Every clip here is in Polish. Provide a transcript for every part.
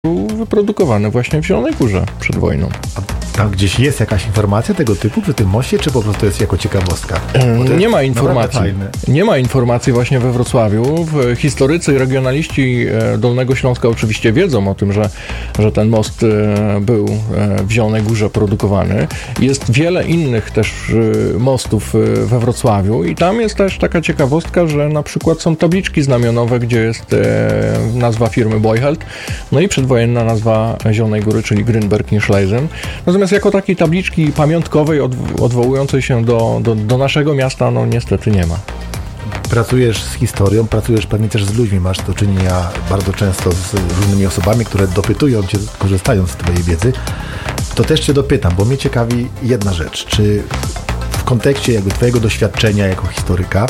był wyprodukowany właśnie w Zielonej Górze przed wojną. A tam gdzieś jest jakaś informacja tego typu przy tym moście, czy po prostu jest jako ciekawostka? Nie ma informacji. Nie ma informacji właśnie we Wrocławiu. Historycy i regionaliści Dolnego Śląska oczywiście wiedzą o tym, że ten most był w Zielonej Górze produkowany. Jest wiele innych też mostów we Wrocławiu i tam jest też taka ciekawostka, że na przykład są tabliczki znamionowe, gdzie jest nazwa firmy Boyheld, no i przedwojenna nazwa Zielonej Góry, czyli Grünberg-Schleisen. Natomiast jako takiej tabliczki pamiątkowej odwołującej się do naszego miasta, no niestety nie ma. Pracujesz z historią, pracujesz pewnie też z ludźmi, masz do czynienia bardzo często z różnymi osobami, które dopytują cię, korzystając z twojej wiedzy. To też cię dopytam, bo mnie ciekawi jedna rzecz. Czy w kontekście jakby twojego doświadczenia jako historyka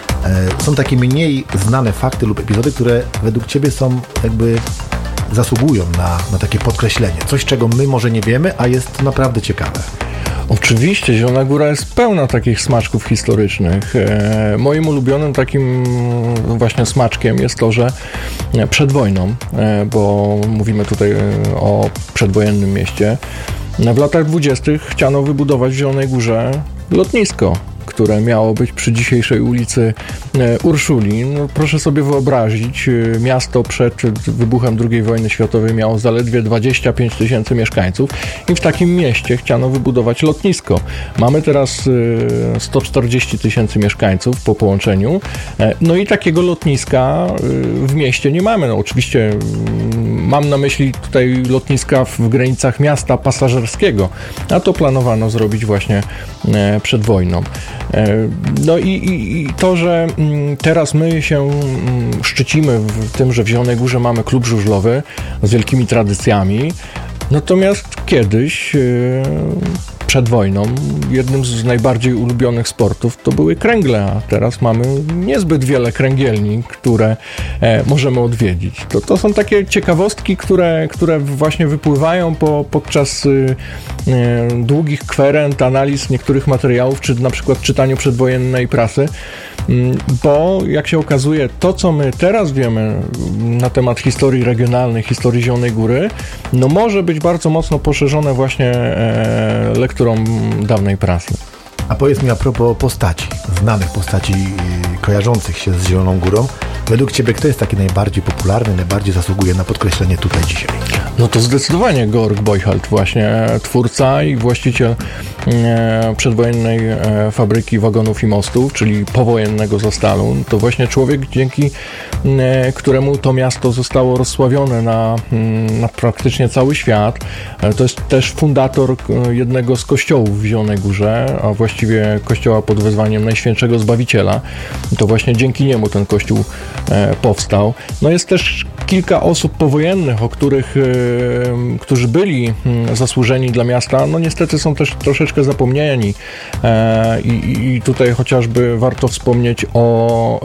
są takie mniej znane fakty lub epizody, które według ciebie są jakby zasługują na takie podkreślenie? Coś, czego my może nie wiemy, a jest naprawdę ciekawe. Oczywiście, Zielona Góra jest pełna takich smaczków historycznych. Moim ulubionym takim właśnie smaczkiem jest to, że przed wojną, bo mówimy tutaj o przedwojennym mieście, w latach 20. chciano wybudować w Zielonej Górze lotnisko, które miało być przy dzisiejszej ulicy Urszulin. No, proszę sobie wyobrazić, miasto przed wybuchem II wojny światowej miało zaledwie 25 000 mieszkańców i w takim mieście chciano wybudować lotnisko. Mamy teraz 140 000 mieszkańców po połączeniu, no i takiego lotniska w mieście nie mamy. No, oczywiście mam na myśli tutaj lotniska w granicach miasta pasażerskiego, a to planowano zrobić właśnie przed wojną. No i to, że teraz my się szczycimy w tym, że w Zielonej Górze mamy klub żużlowy z wielkimi tradycjami, natomiast kiedyś przed wojną jednym z najbardziej ulubionych sportów to były kręgle, a teraz mamy niezbyt wiele kręgielni, które możemy odwiedzić. To są takie ciekawostki, które właśnie wypływają podczas długich kwerent, analiz niektórych materiałów, czy na przykład czytaniu przedwojennej prasy, bo jak się okazuje, to co my teraz wiemy na temat historii regionalnej, historii Zielonej Góry, no może być bardzo mocno poszerzone właśnie lekturą dawnej prasy. A powiedz mi a propos postaci, znanych postaci kojarzących się z Zieloną Górą. Według ciebie kto jest taki najbardziej popularny, najbardziej zasługuje na podkreślenie tutaj dzisiaj? No to zdecydowanie Georg Boyheld, właśnie twórca i właściciel przedwojennej fabryki wagonów i mostów, czyli powojennego Zastalu. To właśnie człowiek, dzięki któremu to miasto zostało rozsławione na praktycznie cały świat. To jest też fundator jednego z kościołów w Zielonej Górze, a właściwie kościoła pod wezwaniem Najświętszego Zbawiciela. To właśnie dzięki niemu ten kościół powstał. No jest też kilka osób powojennych, którzy byli zasłużeni dla miasta, no niestety są też troszeczkę zapomnieni i tutaj chociażby warto wspomnieć o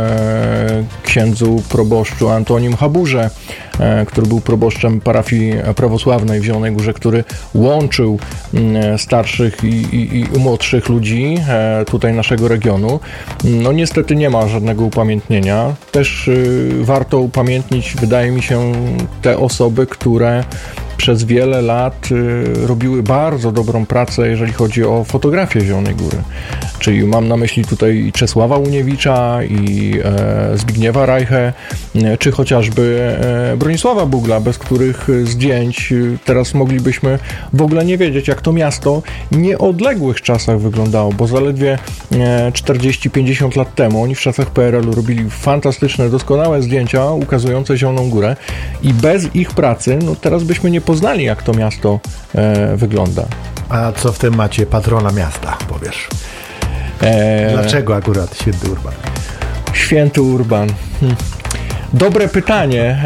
księdzu proboszczu Antonim Haburze, który był proboszczem parafii prawosławnej w Zielonej Górze, który łączył starszych i młodszych ludzi tutaj naszego regionu. No niestety nie ma żadnego upamiętnienia. Też warto upamiętnić, wydaje mi się, te osoby, które przez wiele lat robiły bardzo dobrą pracę, jeżeli chodzi o fotografię Zielonej Góry. Czyli mam na myśli tutaj i Czesława Uniewicza, i Zbigniewa Rajchę, czy chociażby Bronisława Bugla, bez których zdjęć teraz moglibyśmy w ogóle nie wiedzieć, jak to miasto w nieodległych czasach wyglądało, bo zaledwie 40-50 lat temu oni w czasach PRL-u robili fantastyczne, doskonałe zdjęcia ukazujące Zieloną Górę i bez ich pracy, no teraz byśmy nie poznali, jak to miasto wygląda. A co w temacie patrona miasta, powiesz? Dlaczego akurat Święty Urban? Święty Urban. Dobre pytanie.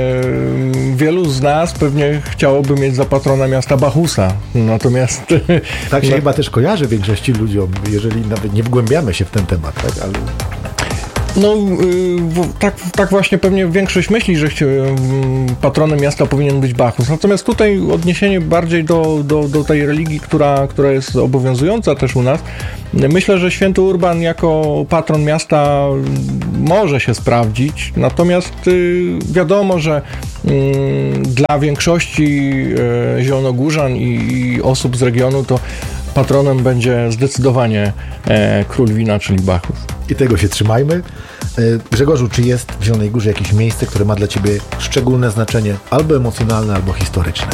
Wielu z nas pewnie chciałoby mieć za patrona miasta Bachusa. Natomiast... Tak się chyba też kojarzy większości ludziom, jeżeli nawet nie wgłębiamy się w ten temat, tak? Ale... No, tak właśnie pewnie większość myśli, że patronem miasta powinien być Bacchus. Natomiast tutaj odniesienie bardziej do tej religii, która jest obowiązująca też u nas. Myślę, że święty Urban jako patron miasta może się sprawdzić. Natomiast wiadomo, że dla większości zielonogórzan i osób z regionu to patronem będzie zdecydowanie król wina, czyli Bacchus. I tego się trzymajmy. Grzegorzu, czy jest w Zielonej Górze jakieś miejsce, które ma dla Ciebie szczególne znaczenie, albo emocjonalne, albo historyczne?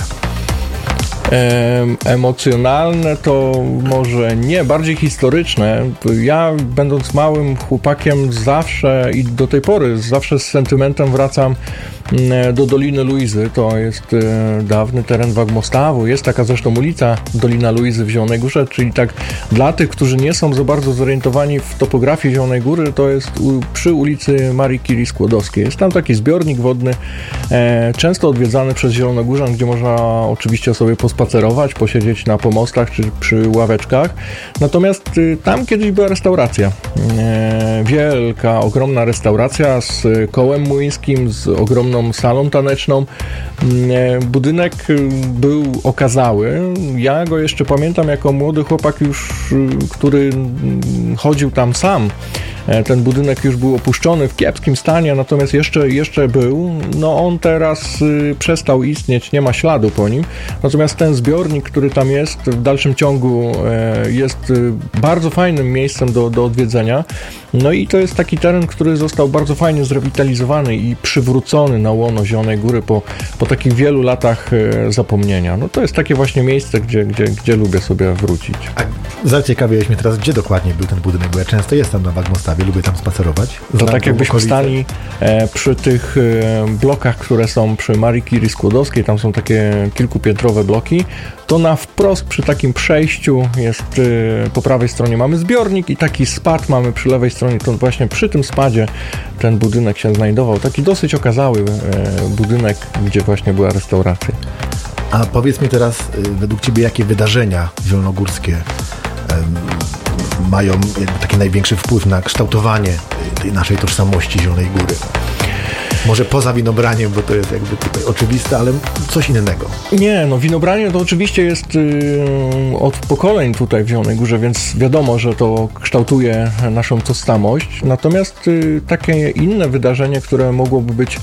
Emocjonalne to może nie, bardziej historyczne. Ja, będąc małym chłopakiem, zawsze i do tej pory zawsze z sentymentem wracam do Doliny Luizy. To jest dawny teren Wagmostawu. Jest taka zresztą ulica Dolina Luizy w Zielonej Górze, czyli tak dla tych, którzy nie są za bardzo zorientowani w topografii Zielonej Góry, to jest przy ulicy Marii Curie Skłodowskiej. Jest tam taki zbiornik wodny, często odwiedzany przez zielonogórzan, gdzie można oczywiście sobie pospacerować, posiedzieć na pomostach czy przy ławeczkach. Natomiast tam kiedyś była restauracja. Wielka, ogromna restauracja z kołem młyńskim, z ogromną salą taneczną. Budynek był okazały. Ja go jeszcze pamiętam jako młody chłopak już, który chodził tam sam. Ten budynek już był opuszczony, w kiepskim stanie, natomiast jeszcze był. No on teraz przestał istnieć, nie ma śladu po nim. Natomiast ten zbiornik, który tam jest, w dalszym ciągu jest bardzo fajnym miejscem do odwiedzenia. No i to jest taki teren, który został bardzo fajnie zrewitalizowany i przywrócony na łono Zielonej Góry po takich wielu latach zapomnienia. No to jest takie właśnie miejsce, gdzie lubię sobie wrócić. A zaciekawiłeś mnie teraz, gdzie dokładnie był ten budynek, bo ja często jestem na Wagmostawie, lubię tam spacerować. To tak jakbyśmy stali przy tych blokach, które są przy Marii Curie Skłodowskiej, tam są takie kilkupiętrowe bloki, to na wprost przy takim przejściu jest po prawej stronie mamy zbiornik i taki spad mamy przy lewej stronie, to właśnie przy tym spadzie ten budynek się znajdował. Taki dosyć okazały budynek, gdzie właśnie była restauracja. A powiedz mi teraz, według Ciebie, jakie wydarzenia zielonogórskie mają jakby taki największy wpływ na kształtowanie tej naszej tożsamości Zielonej Góry? Może poza winobraniem, bo to jest jakby tutaj oczywiste, ale coś innego. Nie, no winobranie to oczywiście jest od pokoleń tutaj w Zielonej Górze, więc wiadomo, że to kształtuje naszą tożsamość. Natomiast takie inne wydarzenie, które mogłoby być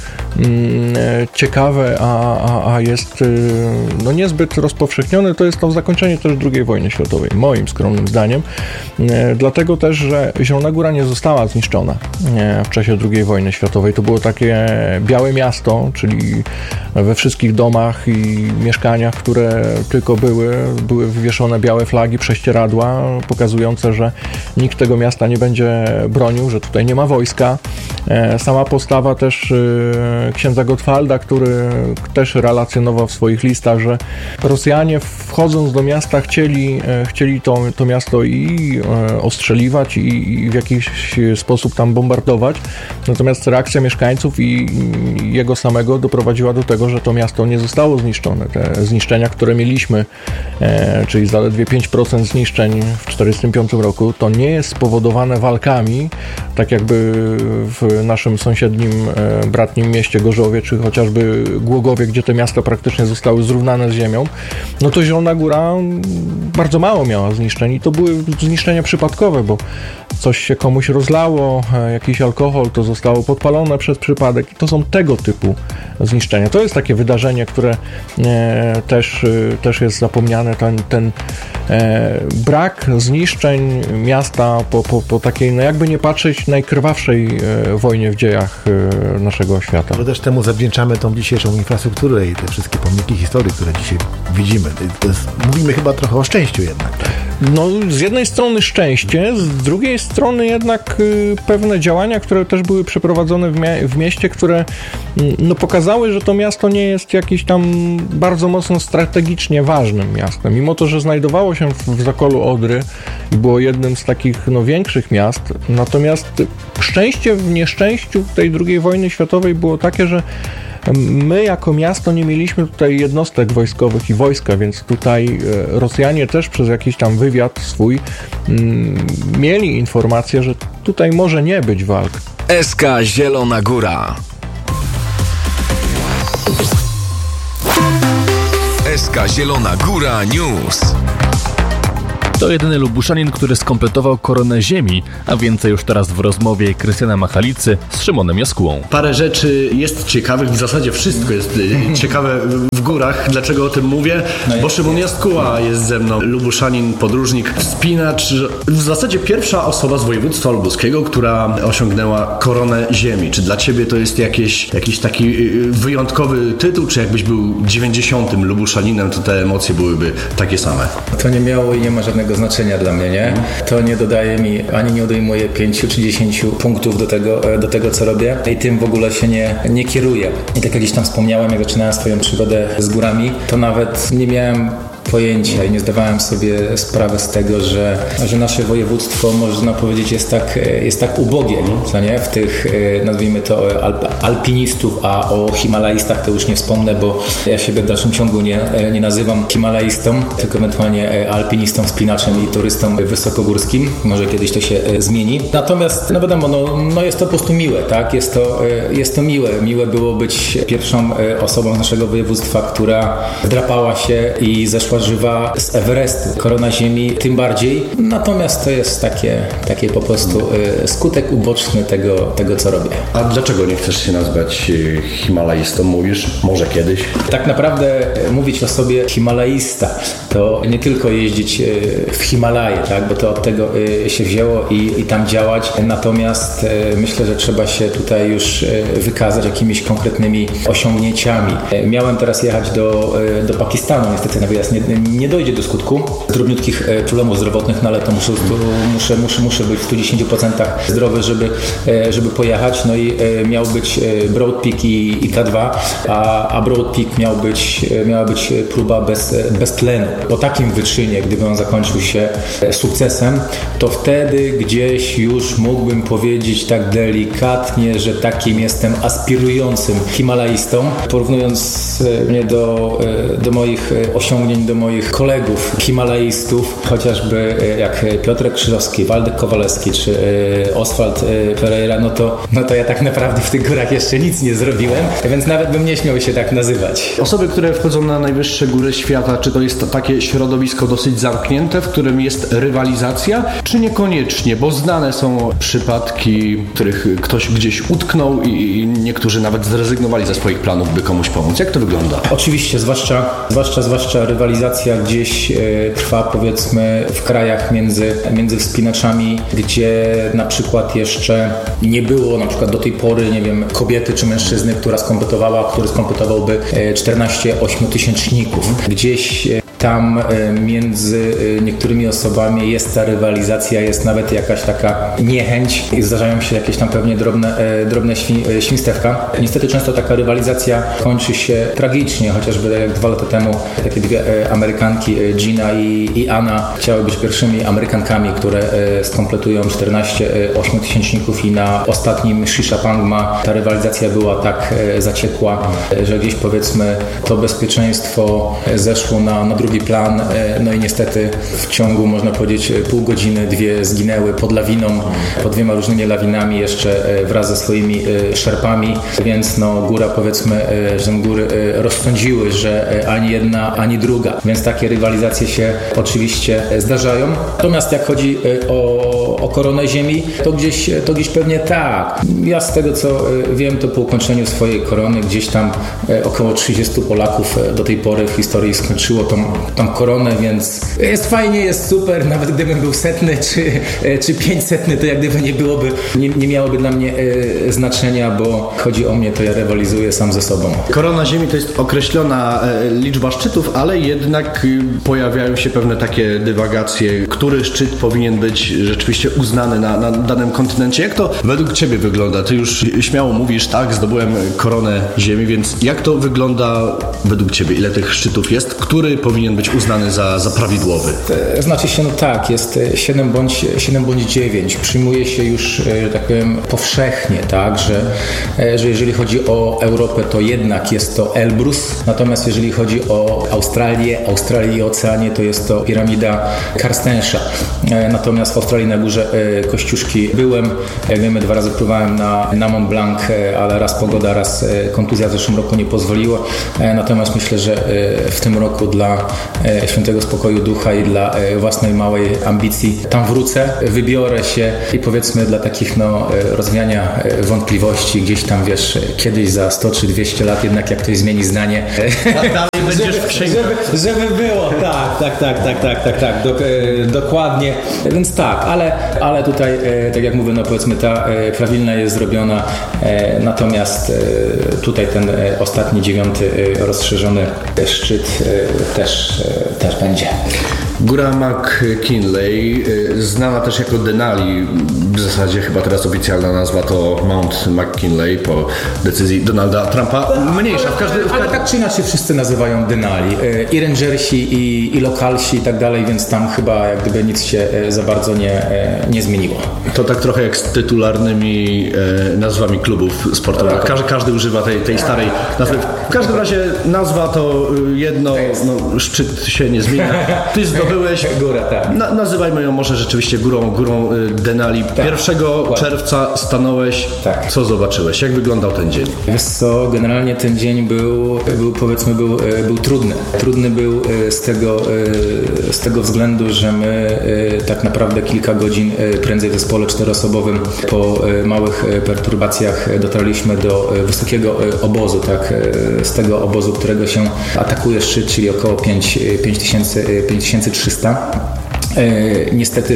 ciekawe, a jest no niezbyt rozpowszechnione, to jest to zakończenie też II wojny światowej, moim skromnym zdaniem. Dlatego też, że Zielona Góra nie została zniszczona w czasie II wojny światowej. To było takie białe miasto, czyli we wszystkich domach i mieszkaniach, które tylko były wywieszone białe flagi, prześcieradła pokazujące, że nikt tego miasta nie będzie bronił, że tutaj nie ma wojska. Sama postawa też księdza Gottwalda, który też relacjonował w swoich listach, że Rosjanie wchodząc do miasta chcieli to miasto i ostrzeliwać i w jakiś sposób tam bombardować. Natomiast reakcja mieszkańców i jego samego doprowadziła do tego, że to miasto nie zostało zniszczone. Te zniszczenia, które mieliśmy, czyli zaledwie 5% zniszczeń w 1945 roku, to nie jest spowodowane walkami, tak jakby w naszym sąsiednim, bratnim mieście Gorzowie, czy chociażby Głogowie, gdzie te miasta praktycznie zostały zrównane z ziemią. No to Zielona Góra bardzo mało miała zniszczeń i to były zniszczenia przypadkowe, bo coś się komuś rozlało, jakiś alkohol, to zostało podpalone przez przypadek. To są tego typu zniszczenia. To jest takie wydarzenie, które też jest zapomniane. Ten brak zniszczeń miasta po takiej, no jakby nie patrzeć, najkrwawszej wojnie w dziejach naszego świata. To też temu zawdzięczamy tą dzisiejszą infrastrukturę i te wszystkie pomniki historii, które dzisiaj widzimy. Mówimy chyba trochę o szczęściu jednak. Tak? No, z jednej strony szczęście, z drugiej strony jednak pewne działania, które też były przeprowadzone w mieście, które no, pokazały, że to miasto nie jest jakieś tam bardzo mocno strategicznie ważnym miastem. Mimo to, że znajdowało się w zakolu Odry i było jednym z takich no, większych miast. Natomiast szczęście w nieszczęściu tej II wojny światowej było takie, że my jako miasto nie mieliśmy tutaj jednostek wojskowych i wojska, więc tutaj Rosjanie też przez jakiś tam wywiad swój mieli informację, że tutaj może nie być walk. SK Zielona Góra. SK Zielona Góra News. To jedyny Lubuszanin, który skompletował koronę ziemi, a więcej już teraz w rozmowie Krystiana Machalicy z Szymonem Jaskułą. Parę rzeczy jest ciekawych, w zasadzie wszystko jest ciekawe w górach. Dlaczego o tym mówię? Bo Szymon Jaskuła jest ze mną, Lubuszanin, podróżnik, wspinacz. W zasadzie pierwsza osoba z województwa lubuskiego, która osiągnęła koronę ziemi. Czy dla ciebie to jest jakiś taki wyjątkowy tytuł, czy jakbyś był 90. Lubuszaninem, to te emocje byłyby takie same? To nie miało i nie ma żadnego znaczenia dla mnie, nie? To nie dodaje mi, ani nie odejmuje 5 czy 10 punktów do tego, co robię i tym w ogóle się nie kieruję. I tak jak gdzieś tam wspomniałem, jak zaczynałem swoją przygodę z górami, to nawet nie miałem pojęcia i nie zdawałem sobie sprawy z tego, że nasze województwo, można powiedzieć, jest tak ubogie, co nie? W tych, nazwijmy to, alpinistów, a o himalajstach to już nie wspomnę, bo ja siebie w dalszym ciągu nie nazywam himalajstą, tylko ewentualnie alpinistą, wspinaczem i turystą wysokogórskim. Może kiedyś to się zmieni. Natomiast, no wiadomo, no jest to po prostu miłe, tak? Jest to miłe. Miłe było być pierwszą osobą z naszego województwa, która wdrapała się i zeszła żywa z Everestu. Korona ziemi tym bardziej. Natomiast to jest takie po prostu skutek uboczny tego, co robię. A dlaczego nie chcesz się nazwać himalajstą? Mówisz, może kiedyś? Tak naprawdę mówić o sobie himalaista to nie tylko jeździć w Himalaje, tak? Bo to od tego się wzięło i tam działać. Natomiast myślę, że trzeba się tutaj już wykazać jakimiś konkretnymi osiągnięciami. Miałem teraz jechać do Pakistanu. Niestety na wyjazd nie dojdzie do skutku z drobniutkich problemów zdrowotnych, no ale to muszę być w 110% zdrowy, żeby pojechać. No i miał być Broad Peak i K2, a Broad Peak miała być próba bez tlenu. Po takim wyczynie, gdyby on zakończył się sukcesem, to wtedy gdzieś już mógłbym powiedzieć tak delikatnie, że takim jestem aspirującym himalaistą. Porównując mnie do moich osiągnięć, do moich kolegów himalaistów, chociażby jak Piotrek Krzyżowski, Waldek Kowalewski czy Oswald Pereira, no to ja tak naprawdę w tych górach jeszcze nic nie zrobiłem, więc nawet bym nie śmiał się tak nazywać. Osoby, które wchodzą na najwyższe góry świata, czy to jest takie środowisko dosyć zamknięte, w którym jest rywalizacja, czy niekoniecznie? Bo znane są przypadki, w których ktoś gdzieś utknął i niektórzy nawet zrezygnowali ze swoich planów, by komuś pomóc. Jak to wygląda? Oczywiście, zwłaszcza rywalizacja gdzieś trwa, powiedzmy, w krajach między wspinaczami, gdzie na przykład jeszcze nie było na przykład do tej pory, nie wiem, kobiety czy mężczyzny, który skomplotowałby 14 ośmiotysięczników. Gdzieś tam między niektórymi osobami jest ta rywalizacja, jest nawet jakaś taka niechęć i zdarzają się jakieś tam pewnie drobne świństewka. Niestety często taka rywalizacja kończy się tragicznie, chociażby jak 2 lata temu takie dwie Amerykanki, Gina i Anna, chciały być pierwszymi Amerykankami, które skompletują 14 ośmiotysięczników i na ostatnim Shisha Pangma ta rywalizacja była tak zaciekła, że gdzieś powiedzmy to bezpieczeństwo zeszło na drugi plan, no i niestety w ciągu, można powiedzieć, pół godziny 2 zginęły pod lawiną, pod 2 różnymi lawinami jeszcze wraz ze swoimi szerpami, więc no góra, powiedzmy, że góry rozsądziły, że ani jedna, ani druga, więc takie rywalizacje się oczywiście zdarzają. Natomiast jak chodzi o koronę ziemi, to gdzieś pewnie tak. Ja z tego, co wiem, to po ukończeniu swojej korony gdzieś tam około 30 Polaków do tej pory w historii skończyło tą koronę, więc jest fajnie, jest super, nawet gdybym był 100 czy 500, to jak gdyby nie miałoby dla mnie znaczenia, bo chodzi o mnie, to ja rywalizuję sam ze sobą. Korona ziemi to jest określona liczba szczytów, ale jednak pojawiają się pewne takie dywagacje, który szczyt powinien być rzeczywiście uznany na danym kontynencie. Jak to według Ciebie wygląda? Ty już śmiało mówisz, tak, zdobyłem koronę ziemi, więc jak to wygląda według Ciebie? Ile tych szczytów jest? Który powinien powinien być uznany za prawidłowy? Znaczy się, no tak, jest 7 bądź 9. Przyjmuje się już, tak powiem, powszechnie, tak, że jeżeli chodzi o Europę, to jednak jest to Elbrus, natomiast jeżeli chodzi o Australię i Oceanię, to jest to piramida Karstensza. Natomiast w Australii na górze Kościuszki byłem, jak wiemy, 2 razy pływałem na Mont Blanc, ale raz pogoda, raz kontuzja w zeszłym roku nie pozwoliło. Natomiast myślę, że w tym roku dla świętego spokoju ducha i dla własnej małej ambicji tam wrócę, wybiorę się i powiedzmy dla takich rozwiania wątpliwości gdzieś tam, wiesz, kiedyś za 100 czy 200 lat jednak jak ktoś zmieni zdanie, Będziesz w księgu. żeby było, tak, dokładnie, więc tak, ale tutaj, tak jak mówię, powiedzmy ta prawilna jest zrobiona, natomiast tutaj ten ostatni 9 rozszerzony szczyt też będzie. Góra McKinley, znana też jako Denali, w zasadzie chyba teraz oficjalna nazwa to Mount McKinley po decyzji Donalda Trumpa. Mniejsza, Ale tak czy inaczej wszyscy nazywają Denali. I rangersi, i lokalsi i tak dalej, więc tam chyba jak gdyby nic się za bardzo nie zmieniło. To tak trochę jak z tytularnymi nazwami klubów sportowych. Każdy używa tej starej nazwy. W każdym razie nazwa to jedno, szczyt się nie zmienia. Ty zdobyłeś górę, tak. Nazywajmy ją może rzeczywiście górą Denali. 1 czerwca stanąłeś. Tak. Co zobaczyłeś? Jak wyglądał ten dzień? Wiesz co, generalnie ten dzień był trudny. Trudny był z tego względu, że my tak naprawdę kilka godzin prędzej w zespole 4-osobowym po małych perturbacjach dotarliśmy do wysokiego obozu, tak, z tego obozu, którego się atakuje szczyt, czyli około 5300. Niestety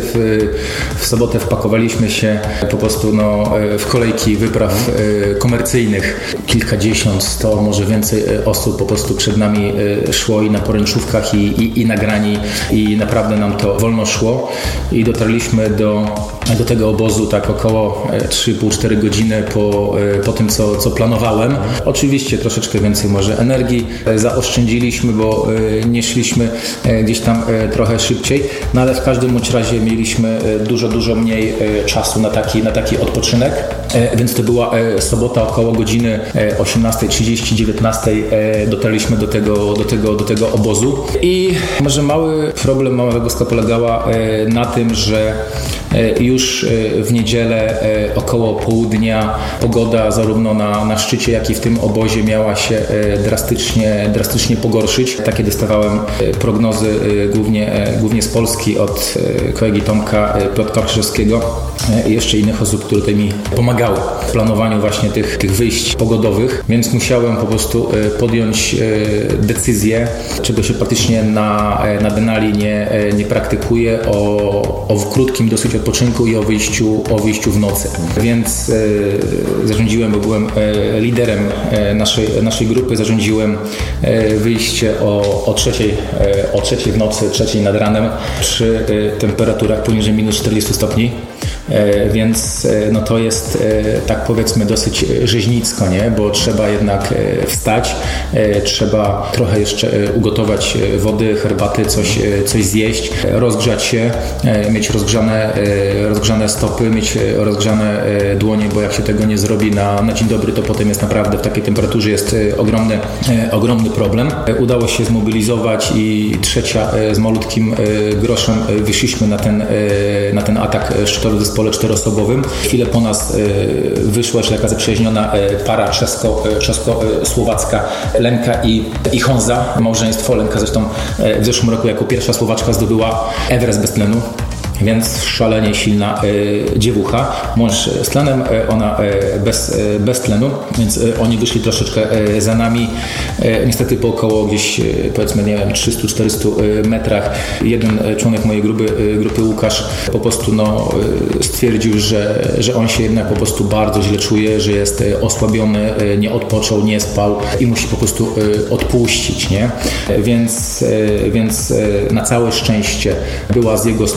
w sobotę wpakowaliśmy się po prostu w kolejki wypraw komercyjnych. Kilkadziesiąt, 100, może więcej osób po prostu przed nami szło i na poręczówkach i na grani i naprawdę nam to wolno szło i dotarliśmy do tego obozu tak około 3,5-4 godziny po tym, co planowałem. Oczywiście troszeczkę więcej może energii zaoszczędziliśmy, bo nie szliśmy gdzieś tam trochę szybciej, ale w każdym razie mieliśmy dużo mniej czasu na taki odpoczynek, więc to była sobota około godziny 18:30, 19:00 dotarliśmy do tego obozu i może mały problem, mała zagwozdka polegała na tym, że już w niedzielę około południa pogoda zarówno na szczycie, jak i w tym obozie miała się drastycznie pogorszyć. Takie dostawałem prognozy głównie z Polski od kolegi Tomka Piotra Krzyżewskiego i jeszcze innych osób, które tutaj mi pomagały w planowaniu właśnie tych wyjść pogodowych, więc musiałem po prostu podjąć decyzję, czego się praktycznie na Denali nie praktykuje, o krótkim dosyć odpoczynku i o wyjściu w nocy. Więc zarządziłem, bo byłem liderem naszej grupy, zarządziłem wyjście o trzeciej w nocy, 3:00 nad ranem przy temperaturach poniżej minus 40 stopni. Więc to jest tak powiedzmy dosyć rzeźnicko, nie? Bo trzeba jednak wstać, trzeba trochę jeszcze ugotować wody, herbaty, coś zjeść, rozgrzać się, mieć rozgrzane stopy, mieć rozgrzane dłonie, bo jak się tego nie zrobi na dzień dobry, to potem jest naprawdę w takiej temperaturze jest ogromny problem. Udało się zmobilizować i 3:00 z malutkim groszem wyszliśmy na ten atak szczytowy w zespole 4-osobowym. Chwilę po nas wyszła jeszcze taka zaprzyjaźniona para czesko-słowacka, Lenka i Honza. Małżeństwo. Lenka zresztą w zeszłym roku jako pierwsza Słowaczka zdobyła Everest bez tlenu. Więc szalenie silna dziewucha. Mąż z tlenem, ona bez tlenu, więc oni wyszli troszeczkę za nami. Niestety po około gdzieś powiedzmy 300-400 metrach jeden członek mojej grupy Łukasz po prostu stwierdził, że on się jednak po prostu bardzo źle czuje, że jest osłabiony, nie odpoczął, nie spał i musi po prostu odpuścić, nie? Więc na całe szczęście była z jego strony to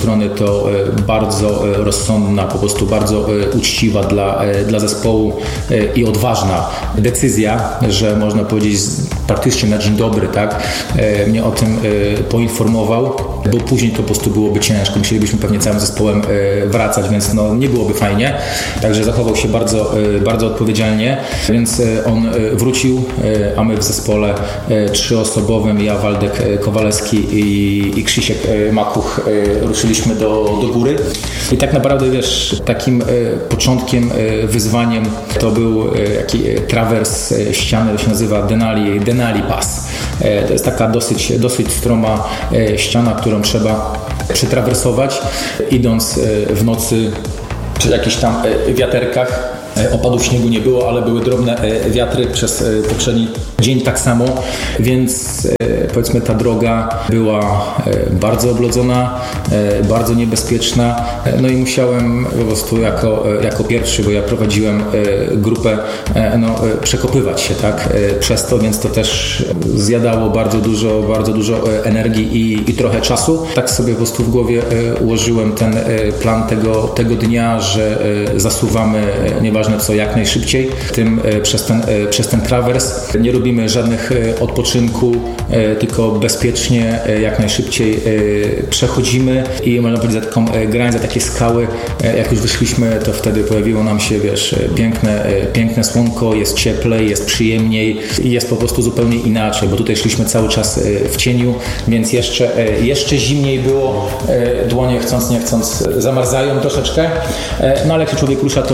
bardzo rozsądna, po prostu bardzo uczciwa dla zespołu i odważna decyzja, że można powiedzieć praktycznie na dzień dobry, tak, mnie o tym poinformował, bo później to po prostu byłoby ciężko, musielibyśmy pewnie całym zespołem wracać, więc no nie byłoby fajnie, także zachował się bardzo odpowiedzialnie, więc on wrócił, a my w zespole 3-osobowym, ja, Waldek Kowalewski i Krzysiek Makuch ruszyliśmy do góry i tak naprawdę, wiesz, takim początkiem, wyzwaniem to był taki trawers ściany, to się nazywa Denali Pass. To jest taka dosyć stroma ściana, którą trzeba przetrawersować, idąc w nocy przy jakichś tam wiaterkach. Opadów śniegu nie było, ale były drobne wiatry przez poprzedni dzień tak samo, więc powiedzmy ta droga była bardzo oblodzona, bardzo niebezpieczna, no i musiałem po prostu jako pierwszy, bo ja prowadziłem grupę, przekopywać się, tak, przez to, więc to też zjadało bardzo dużo energii i trochę czasu. Tak sobie po prostu w głowie ułożyłem ten plan tego dnia, że zasuwamy nieważne co, jak najszybciej, tym przez ten trawers. Nie robimy żadnych odpoczynku, tylko bezpiecznie, jak najszybciej przechodzimy i można powiedzieć za taką grań, za takie skały. Jak już wyszliśmy, to wtedy pojawiło nam się, wiesz, piękne słonko, jest cieplej, jest przyjemniej i jest po prostu zupełnie inaczej, bo tutaj szliśmy cały czas w cieniu, więc jeszcze zimniej było, dłonie chcąc nie chcąc zamarzają troszeczkę, no ale jak się człowiek rusza, to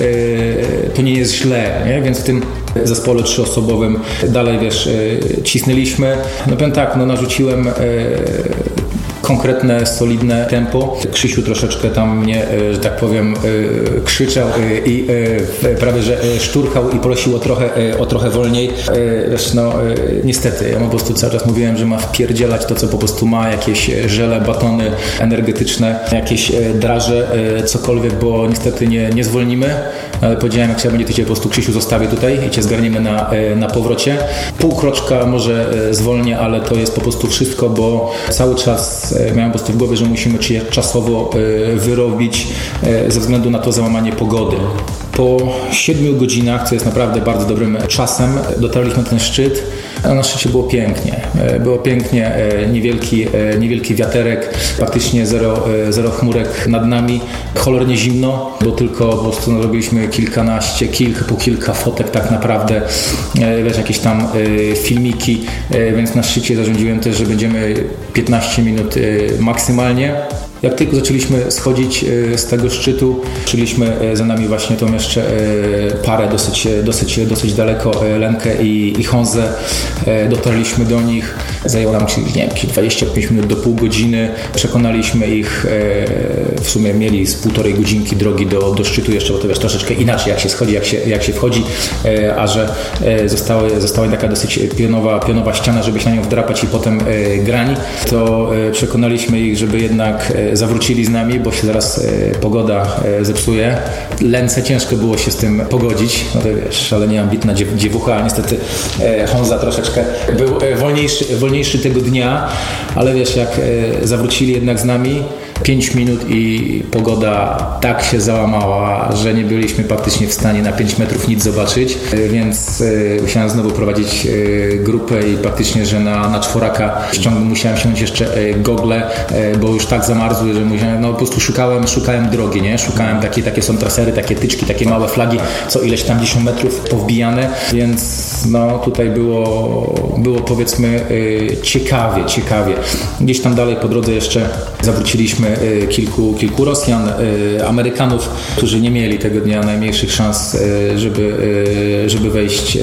nie jest źle, nie? Więc w tym zespole 3-osobowym dalej, wiesz, cisnęliśmy. No powiem tak, narzuciłem konkretne, solidne tempo. Krzysiu troszeczkę tam mnie, że tak powiem, krzyczał i prawie że szturchał i prosił o trochę wolniej. Wiesz, niestety, ja mu po prostu cały czas mówiłem, że ma wpierdzielać to, co po prostu ma, jakieś żele, batony energetyczne, jakieś draże, cokolwiek, bo niestety nie zwolnimy. Ale powiedziałem, jak trzeba będzie, to cię po prostu, Krzysiu, zostawię tutaj i cię zgarniemy na powrocie. Pół kroczka może zwolnię, ale to jest po prostu wszystko, bo cały czas miałem po prostu w głowie, że musimy czasowo wyrobić ze względu na to załamanie pogody. Po 7 godzinach, co jest naprawdę bardzo dobrym czasem, dotarliśmy na ten szczyt. Na szczycie było pięknie. Było pięknie, niewielki wiaterek, praktycznie zero chmurek nad nami. Cholernie zimno, bo tylko po prostu robiliśmy po kilka fotek tak naprawdę, wiesz, jakieś tam filmiki, więc na szczycie zarządziłem też, że będziemy 15 minut maksymalnie. Jak tylko zaczęliśmy schodzić z tego szczytu, szliśmy za nami właśnie tą jeszcze parę dosyć daleko, Lenkę i Honzę. Dotarliśmy do nich, zajęło nam, nie wiem, 25 minut do pół godziny. Przekonaliśmy ich, w sumie mieli z 1,5 godzinki drogi do szczytu jeszcze, bo to wiesz, troszeczkę inaczej jak się schodzi, jak się wchodzi, a że została taka dosyć pionowa ściana, żeby się na nią wdrapać i potem grań, to przekonaliśmy ich, żeby jednak zawrócili z nami, bo się zaraz pogoda zepsuje. Lence ciężko było się z tym pogodzić, no to wiesz, szalenie ambitna dziewucha, a niestety Honza troszeczkę był wolniejszy tego dnia, ale wiesz, jak zawrócili jednak z nami, 5 minut i pogoda tak się załamała, że nie byliśmy praktycznie w stanie na 5 metrów nic zobaczyć, więc musiałem znowu prowadzić grupę i praktycznie, że na czworaka musiałem ściągnąć jeszcze gogle, bo już tak zamarzły, że musiałem, po prostu szukałem drogi, nie? Szukałem takie są trasery, takie tyczki, takie małe flagi, co ileś tam 10 metrów powbijane, więc tutaj było powiedzmy ciekawie. Gdzieś tam dalej po drodze jeszcze zawróciliśmy kilku Rosjan, Amerykanów, którzy nie mieli tego dnia najmniejszych szans, żeby wejść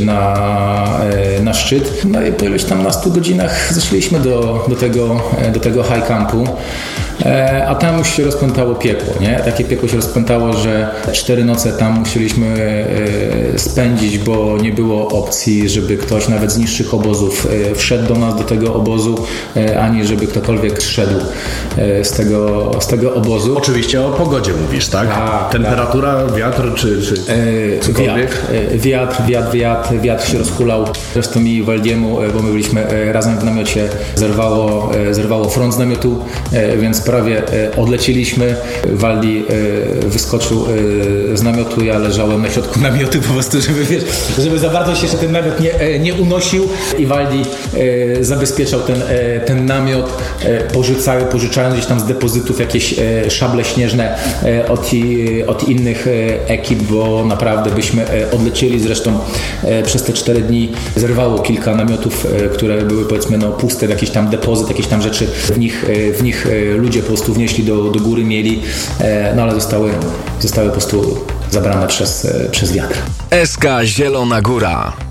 na szczyt. No i po ileś tam nastu godzinach zeszliśmy do tego high campu. A tam już się rozpętało piekło, nie? Takie piekło się rozpętało, że 4 noce tam musieliśmy spędzić, bo nie było opcji, żeby ktoś nawet z niższych obozów wszedł do nas, do tego obozu, ani żeby ktokolwiek zszedł z tego obozu. Oczywiście o pogodzie mówisz, tak? Temperatura, wiatr czy cokolwiek? Wiatr się rozhulał. Zresztą mi i Waldiemu, bo my byliśmy razem w namiocie, zerwało front z namiotu, więc sprawie odlecieliśmy. Waldi wyskoczył z namiotu, ja leżałem na środku namiotu po prostu, żeby za bardzo się jeszcze ten namiot nie unosił i Waldi zabezpieczał ten namiot, pożyczając gdzieś tam z depozytów jakieś szable śnieżne od innych ekip, bo naprawdę byśmy odlecieli. Zresztą przez te 4 dni zerwało kilka namiotów, które były powiedzmy puste, jakiś tam depozyt, jakieś tam rzeczy w nich ludzie po prostu wnieśli do góry, mieli, no ale zostały po prostu zabrane przez wiatr. SK Zielona Góra.